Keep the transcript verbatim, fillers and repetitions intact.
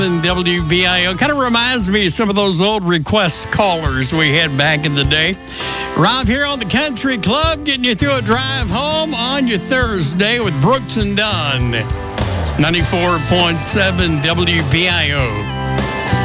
W V I O. Kind of reminds me of some of those old request callers we had back in the day. Rob here on the Country Club, getting you through a drive home on your Thursday with Brooks and Dunn. ninety-four point seven W V I O.